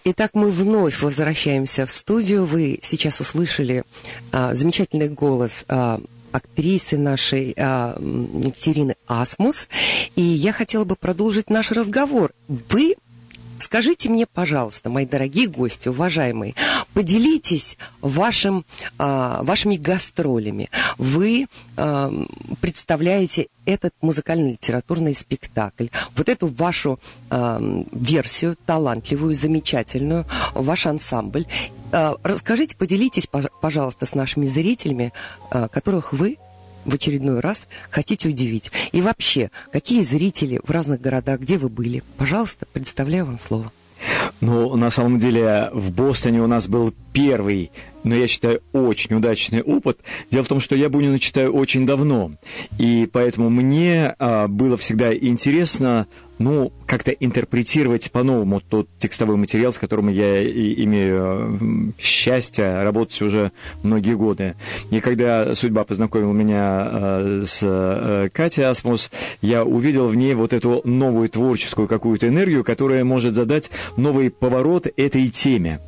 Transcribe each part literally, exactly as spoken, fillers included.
Итак, мы вновь возвращаемся в студию. Вы сейчас услышали а, замечательный голос а, актрисы нашей а, Екатерины Асмус. И я хотела бы продолжить наш разговор. Вы скажите мне, пожалуйста, мои дорогие гости, уважаемые, поделитесь вашим, а, вашими гастролями. Вы а, представляете этот музыкально-литературный спектакль, вот эту вашу а, версию, талантливую, замечательную, ваш ансамбль. А, расскажите, поделитесь, пожалуйста, с нашими зрителями, а, которых вы в очередной раз хотите удивить. И вообще, какие зрители в разных городах, где вы были? Пожалуйста, предоставляю вам слово. Ну, на самом деле, в Бостоне у нас был первый, но я считаю, очень удачный опыт. Дело в том, что я Бунина читаю очень давно, и поэтому мне а, было всегда интересно, ну, как-то интерпретировать по-новому тот текстовой материал, с которым я и имею счастье работать уже многие годы. И когда судьба познакомила меня а, с а, Катей Асмус, я увидел в ней вот эту новую творческую какую-то энергию, которая может задать новый поворот этой теме.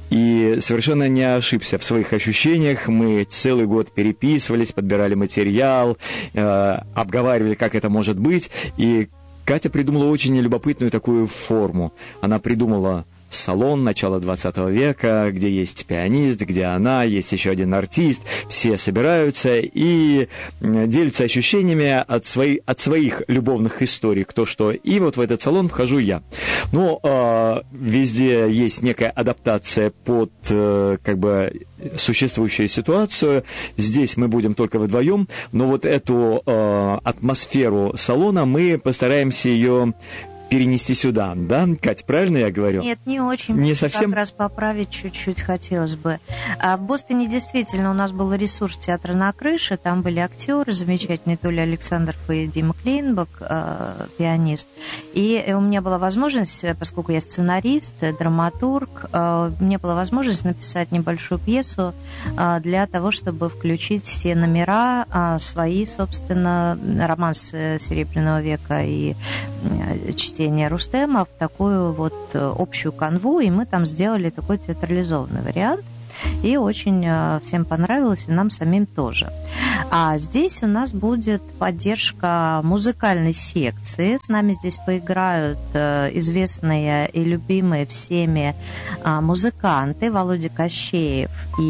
И совершенно не ошибся в своих ощущениях. Мы целый год переписывались, подбирали материал, э, обговаривали, как это может быть. И Катя придумала очень любопытную такую форму. Она придумала салон начала двадцатого века, где есть пианист, где она, есть еще один артист. Все собираются и делятся ощущениями от, свои, от своих любовных историй, кто что. И вот в этот салон вхожу я. Но э, везде есть некая адаптация под э, как бы существующую ситуацию. Здесь мы будем только вдвоем, но вот эту э, атмосферу салона мы постараемся ее перенести сюда, да, Кать, правильно я говорю? Нет, не очень. Не совсем? Как раз поправить чуть-чуть хотелось бы. А в Бостоне действительно у нас был ресурс театра на крыше, там были актеры замечательные, то ли Александр и Дима Клейнбах, э, пианист. И у меня была возможность, поскольку я сценарист, драматург, э, у меня была возможность написать небольшую пьесу э, для того, чтобы включить все номера, э, свои, собственно, романс Серебряного века и э, чтение Рустема в такую вот общую канву, и мы там сделали такой театрализованный вариант. И очень всем понравилось, и нам самим тоже. А здесь у нас будет поддержка музыкальной секции. С нами здесь поиграют известные и любимые всеми музыканты Володя Кощеев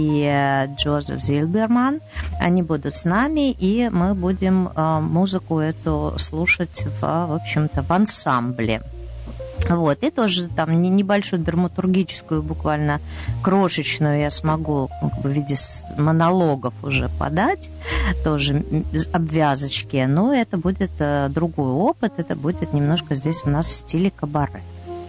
и Джозеф Зильберман. Они будут с нами, и мы будем музыку эту слушать в, в общем-то, в ансамбле. Вот, и тоже там небольшую драматургическую, буквально крошечную я смогу как бы, в виде монологов уже подать, тоже обвязочки, но это будет другой опыт, это будет немножко здесь у нас в стиле кабаре.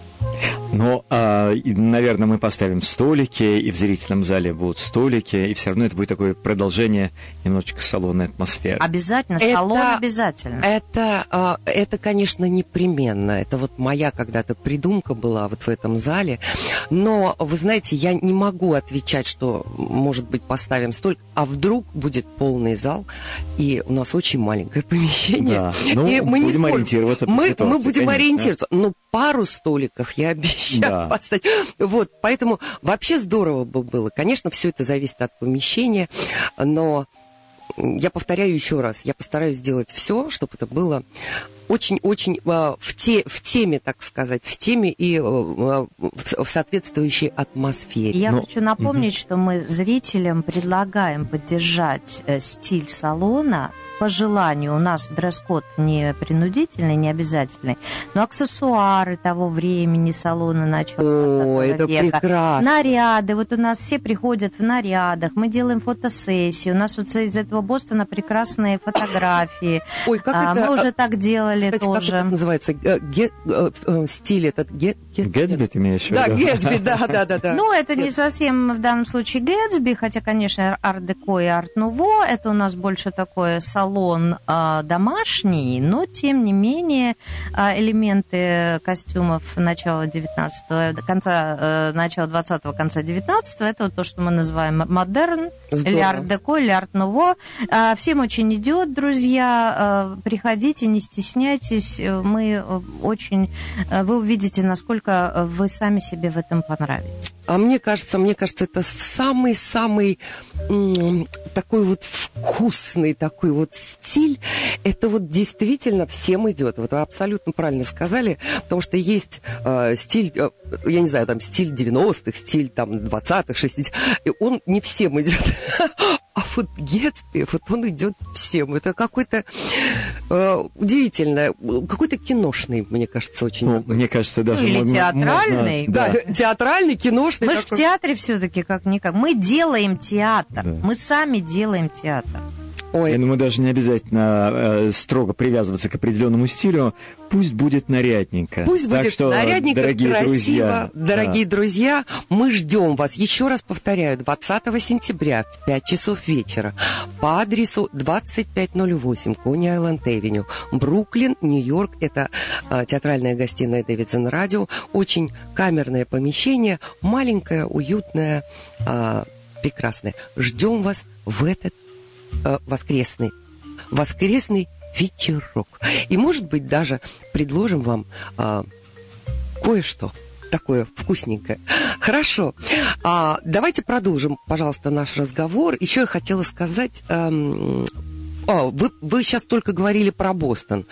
Но, а, наверное, мы поставим столики, и в зрительном зале будут столики, и все равно это будет такое продолжение немножечко салонной атмосферы. Обязательно, салон это, обязательно. Это, это, конечно, непременно. Это вот моя когда-то придумка была вот в этом зале. Но, вы знаете, я не могу отвечать, что, может быть, поставим столик, а вдруг будет полный зал, и у нас очень маленькое помещение. Да, ну, и мы будем не ориентироваться по мы, ситуации. Мы будем конечно. ориентироваться. Но пару столиков я обещаю да. поставить. Вот, поэтому вообще здорово бы было. Конечно, все это зависит от помещения, но я повторяю еще раз, я постараюсь сделать все, чтобы это было очень-очень в, те, в теме, так сказать, в теме и в соответствующей атмосфере. Я Но... хочу напомнить, mm-hmm. что мы зрителям предлагаем поддержать стиль салона. По желанию, у нас дресс-код не принудительный, не обязательный, но аксессуары того времени салона начала двадцатого века. О, это прекрасно. Наряды, вот у нас все приходят в нарядах, мы делаем фотосессии, у нас вот из этого Бостона прекрасные фотографии. Ой, как а, это... Мы уже так делали. Кстати, тоже. Как это называется? Ге... Стиль этот... Ге... Гэтсби ты имеешь в виду? Да, Гэтсби, да, да, да, да. Ну, это не совсем в данном случае Гэтсби, хотя, конечно, арт-деко и арт-нуво, это у нас больше такое салон э, домашний, но, тем не менее, э, элементы костюмов начала девятнадцатого, конца, э, начала двадцатого, конца девятнадцатого, это вот то, что мы называем модерн, или арт-деко, или арт-нуво. Э, всем очень идет, друзья, э, приходите, не стесняйтесь, мы очень, э, вы увидите, насколько насколько вы сами себе в этом понравитесь. А мне кажется, мне кажется, это самый-самый м- такой вот вкусный такой вот стиль. Это вот действительно всем идет. Вот вы абсолютно правильно сказали, потому что есть э, стиль, э, я не знаю, там стиль девяностых, стиль там двадцатых, шестидесятых, и он не всем идет. А вот Гэтсби, вот он идет всем. Это какой-то э, удивительный, какой-то киношный, мне кажется, очень. Ну, мне кажется, даже... Ну, или можно, театральный. Можно, да. Да, театральный, киношный. Мы же в такой. театре все-таки как-никак. Мы делаем театр. Да. Мы сами делаем театр. Ой. Я думаю, даже не обязательно э, строго привязываться к определенному стилю. Пусть будет нарядненько. Пусть так будет что, нарядненько, дорогие красиво. друзья, Дорогие да. друзья, мы ждем вас. Еще раз повторяю, двадцатого сентября в пять часов вечера по адресу двадцать пять ноль восемь Кони-Айленд-Эвеню, Бруклин, Нью-Йорк. Это а, театральная гостиная Дэвидсон Радио. Очень камерное помещение, маленькое, уютное, а, прекрасное. Ждем вас в этот воскресный, воскресный вечерок. И, может быть, даже предложим вам а, кое-что такое вкусненькое. Хорошо. А, давайте продолжим, пожалуйста, наш разговор. Еще я хотела сказать... Эм, о, вы, вы сейчас только говорили про Бостон.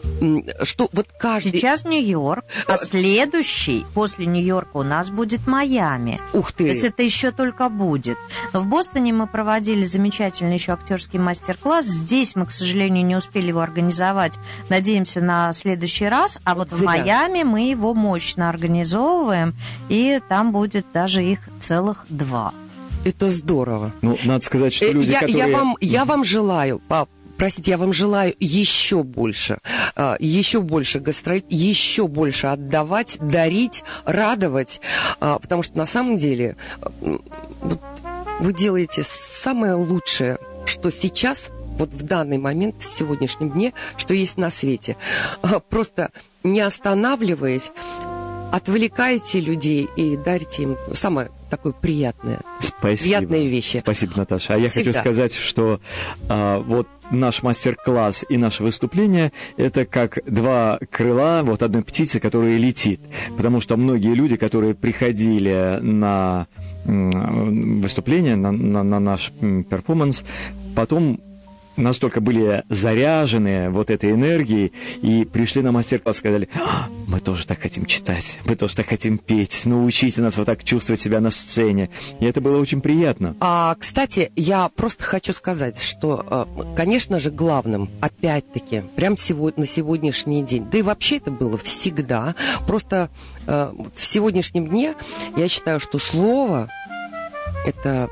Что вот каждый... Сейчас Нью-Йорк, а следующий после Нью-Йорка у нас будет Майами. Ух ты! То есть это еще только будет. Но в Бостоне мы проводили замечательный еще актерский мастер-класс. Здесь мы, к сожалению, не успели его организовать. Надеемся на следующий раз. А вот Зря. в Майами мы его мощно организовываем. И там будет даже их целых два. Это здорово. Ну, надо сказать, что люди, я, которые... я, вам, я вам желаю, пап, простите, я вам желаю еще больше, еще больше гастролить, еще больше отдавать, дарить, радовать, потому что на самом деле вы делаете самое лучшее, что сейчас, вот в данный момент, в сегодняшнем дне, что есть на свете. Просто не останавливаясь, отвлекаете людей и дарите им самое такое приятное, Спасибо. приятные вещи. Спасибо, Наташа. А я Всегда. хочу сказать, что а, вот наш мастер-класс и наше выступление – это как два крыла вот одной птицы, которая летит. Потому что многие люди, которые приходили на м, выступление, на, на, на наш м, перформанс, потом настолько были заряжены вот этой энергией и пришли на мастер-класс и сказали: а, мы тоже так хотим читать, мы тоже так хотим петь, научите нас вот так чувствовать себя на сцене. И это было очень приятно. А, кстати, я просто хочу сказать, что, конечно же, главным, опять-таки, прям сегодня, на сегодняшний день, да и вообще это было всегда, просто в сегодняшнем дне я считаю, что слово – это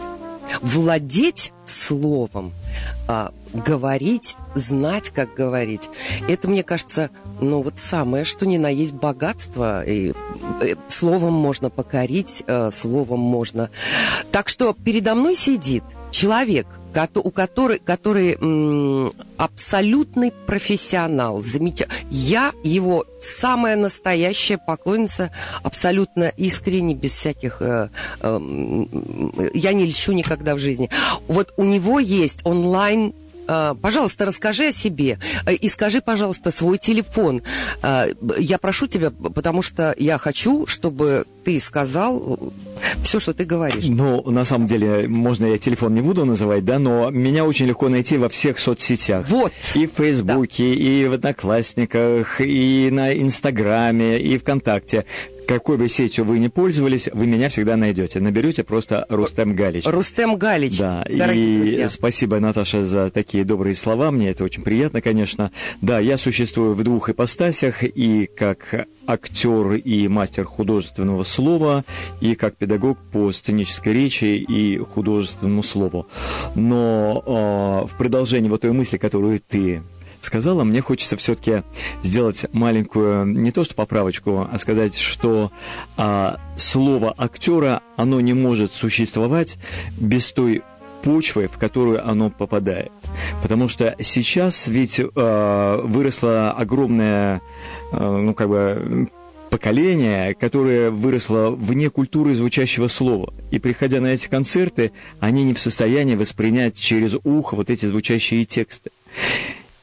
владеть словом, а, говорить, знать, как говорить. Это, мне кажется, ну вот самое, что ни на есть богатство. И, и, словом можно покорить, э, словом можно. Так что передо мной сидит человек, у который, который м, абсолютный профессионал, замеча... Я его самая настоящая поклонница, абсолютно искренне, без всяких... Э, э, я не льщу никогда в жизни. Вот у него есть онлайн... Пожалуйста, расскажи о себе и скажи, пожалуйста, свой телефон. Я прошу тебя, потому что я хочу, чтобы ты сказал все, что ты говоришь. Ну, на самом деле, можно я телефон не буду называть, да, но меня очень легко найти во всех соцсетях. Вот. И в Фейсбуке, да. И в Одноклассниках, и на Инстаграме, и ВКонтакте. Какой бы сетью вы ни пользовались, вы меня всегда найдете. Наберете просто Рустем Галич. Рустем Галич. Да, дорогие и друзья. Спасибо, Наташа, за такие добрые слова. Мне это очень приятно, конечно. Да, я существую в двух ипостасях, и как актер и мастер художественного слова, и как педагог по сценической речи и художественному слову. Но э, в продолжении вот той мысли, которую ты сказала, мне хочется все-таки сделать маленькую, не то что поправочку, а сказать, что а, слово актера, оно не может существовать без той почвы, в которую оно попадает. Потому что сейчас ведь а, выросло огромное, а, ну, как бы, поколение, которое выросло вне культуры звучащего слова. И, приходя на эти концерты, они не в состоянии воспринять через ухо вот эти звучащие тексты.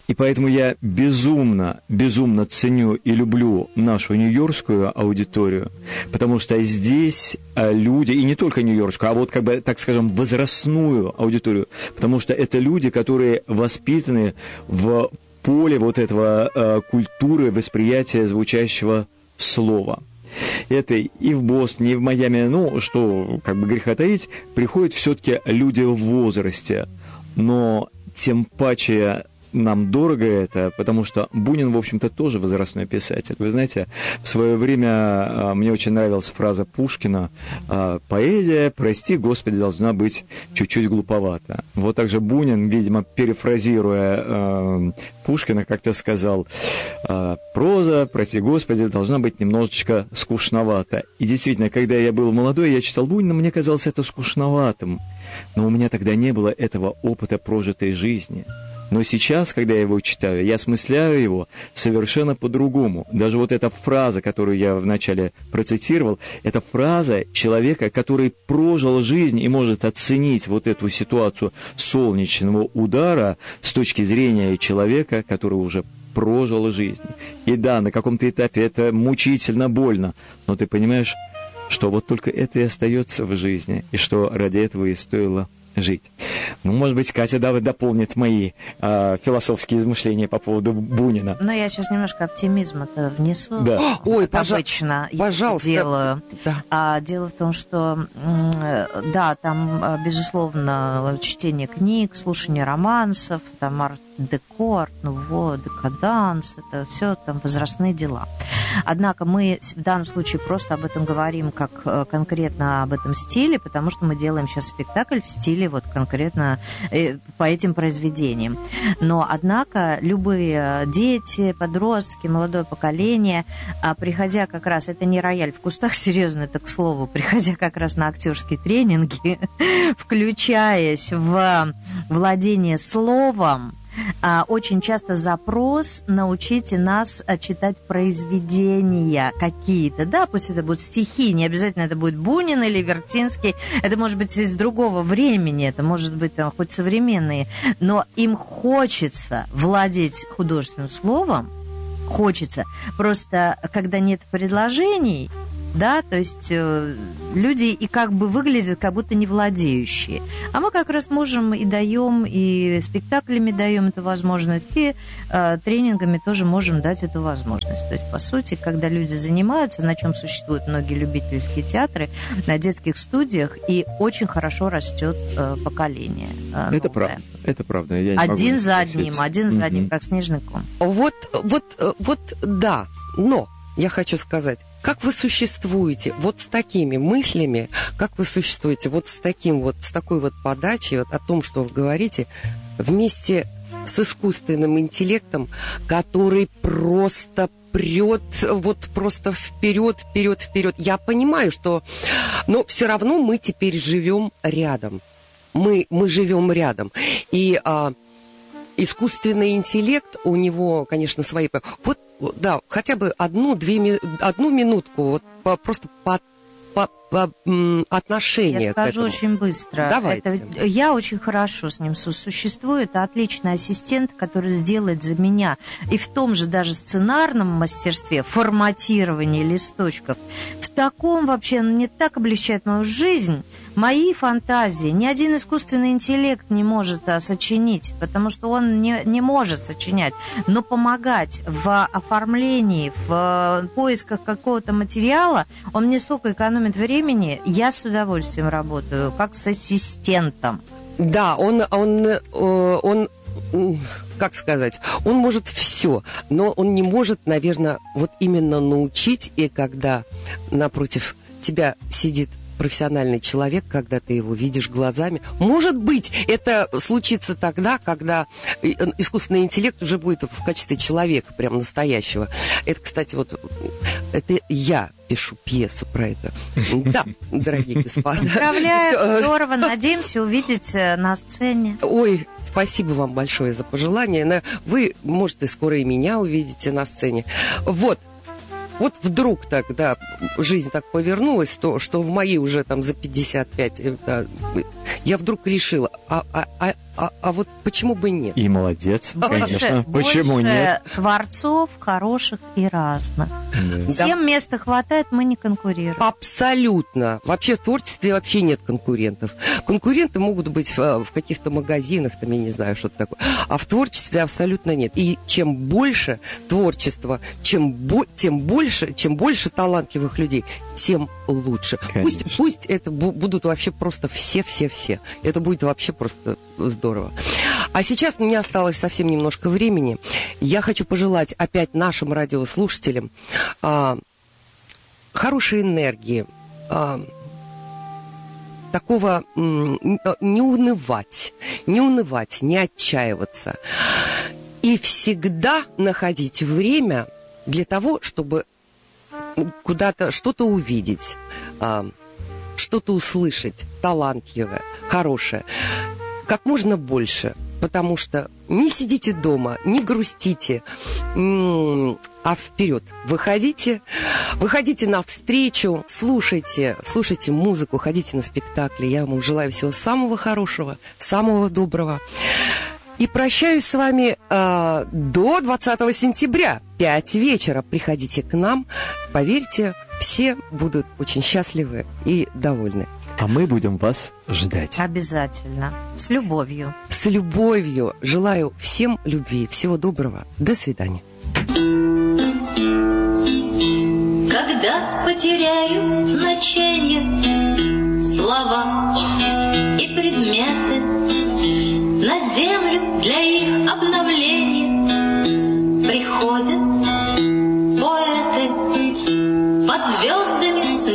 И поэтому я безумно, безумно ценю и люблю нашу нью-йоркскую аудиторию, потому что здесь люди, и не только нью-йоркскую, а вот, как бы, так скажем, возрастную аудиторию, потому что это люди, которые воспитаны в поле вот этого э, культуры восприятия звучащего слова. Это и в Бостоне, и в Майами, ну, что, как бы греха таить, приходят все-таки люди в возрасте, но тем паче нам дорого это, потому что Бунин, в общем-то, тоже возрастной писатель. Вы знаете, в свое время мне очень нравилась фраза Пушкина: «Поэзия, прости Господи, должна быть чуть-чуть глуповата». Вот так же Бунин, видимо, перефразируя Пушкина, как-то сказал: «Проза, прости Господи, должна быть немножечко скучновата». И действительно, когда я был молодой, я читал Бунина, мне казалось это скучноватым. Но у меня тогда не было этого опыта прожитой жизни. Но сейчас, когда я его читаю, я осмысляю его совершенно по-другому. Даже вот эта фраза, которую я вначале процитировал, это фраза человека, который прожил жизнь и может оценить вот эту ситуацию солнечного удара с точки зрения человека, который уже прожил жизнь. И да, на каком-то этапе это мучительно больно, но ты понимаешь, что вот только это и остается в жизни, и что ради этого и стоило жить. Ну, может быть, Катя да, дополнит мои э, философские измышления по поводу Бунина. Но я сейчас немножко оптимизма-то внесу. Да. Ой, как пожа- обычно пожалуйста. делаю. Да. А, дело в том, что, да, там, безусловно, чтение книг, слушание романсов, там арт-деко, арт-нуво, декаданс, это все там возрастные дела. Однако мы в данном случае просто об этом говорим как конкретно об этом стиле, потому что мы делаем сейчас спектакль в стиле вот конкретно по этим произведениям. Но, однако, любые дети, подростки, молодое поколение, приходя как раз, это не рояль в кустах, серьезно, это к слову, приходя как раз на актерские тренинги, включаясь в владение словом, очень часто запрос: научите нас читать произведения какие-то, да, пусть это будут стихи, не обязательно это будет Бунин или Вертинский, это может быть из другого времени, это может быть там хоть современные, но им хочется владеть художественным словом, хочется, просто когда нет предложений, да, то есть э, люди и как бы выглядят, как будто не владеющие. А мы как раз можем и даем, и спектаклями даем эту возможность, и э, тренингами тоже можем дать эту возможность. То есть, по сути, когда люди занимаются, на чем существуют многие любительские театры, на детских студиях, и очень хорошо растет э, поколение. Э, это правда, это правда. Я не один могу за одним, один за одним, mm-hmm. как снежный ком. Вот, вот, вот, да, но... Я хочу сказать, как вы существуете вот с такими мыслями, как вы существуете вот с таким вот, с такой вот подачей вот о том, что вы говорите, вместе с искусственным интеллектом, который просто прет, вот просто вперед, вперед, вперед. Я понимаю, что, но все равно мы теперь живем рядом. Мы, мы живем рядом. И а, искусственный интеллект, у него, конечно, свои... Вот, да, хотя бы одну-две, одну минутку, вот по, просто по, по, по м, отношение Я скажу к этому. очень быстро. Давайте. Это, я очень хорошо с ним сосуществую. Это отличный ассистент, который сделает за меня и в том же даже сценарном мастерстве, форматировании листочков, в таком вообще, он мне так облегчает мою жизнь, мои фантазии. Ни один искусственный интеллект не может а, сочинить, потому что он не, не может сочинять. Но помогать в оформлении, в поисках какого-то материала, он мне столько экономит времени, я с удовольствием работаю, как с ассистентом. Да, он, он, он, как сказать, он может все, но он не может, наверное, вот именно научить, и когда напротив тебя сидит профессиональный человек, когда ты его видишь глазами. Может быть, это случится тогда, когда искусственный интеллект уже будет в качестве человека, прям настоящего. Это, кстати, вот это я пишу пьесу про это. Да, дорогие господа. Поздравляю, здорово. Надеемся увидеть на сцене. Ой, спасибо вам большое за пожелание. Вы, может, и скоро и меня увидите на сцене. Вот. Вот вдруг тогда жизнь так повернулась, то, что в мои уже там за пятьдесят пять да, я вдруг решила, а, а, а, а, а вот почему бы нет? И молодец, Больше, конечно. больше Почему нет? творцов хороших и разных. Да. Всем места хватает, мы не конкурируем. Абсолютно. Вообще в творчестве вообще нет конкурентов. Конкуренты могут быть в, в каких-то магазинах, там, я не знаю, что-то такое. А в творчестве абсолютно нет. И чем больше творчества, чем, бо- тем больше, чем больше талантливых людей, тем лучше. Пусть, пусть это бу- будут вообще просто все-все-все. Это будет вообще просто здорово. А сейчас у меня осталось совсем немножко времени. Я хочу пожелать опять нашим радиослушателям а, хорошей энергии, а, такого м, не унывать, не унывать, не отчаиваться. И всегда находить время для того, чтобы куда-то что-то увидеть, а, что-то услышать талантливое, хорошее, как можно больше. Потому что не сидите дома, не грустите, а вперед. Выходите, выходите навстречу, слушайте, слушайте музыку, ходите на спектакли. Я вам желаю всего самого хорошего, самого доброго. И прощаюсь с вами э, до двадцатого сентября, пять вечера. Приходите к нам, поверьте, все будут очень счастливы и довольны. А мы будем вас ждать. Обязательно. С любовью. С любовью. Желаю всем любви. Всего доброго. До свидания. Когда потеряют значение слова,